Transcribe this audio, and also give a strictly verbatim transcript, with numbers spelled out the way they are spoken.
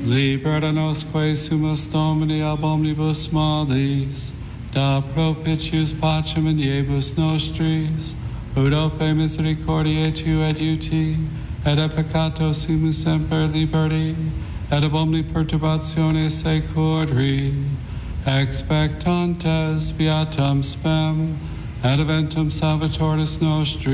Libera nosque sumus Domini ab omnibus malis, da propitius pacem iniebus nostris, ut ope misericordiae tu et uti, et a peccato sumus semper liberti, et ab omni perturbatione securi, expectantes beatam spem, et eventum salvatoris nostri,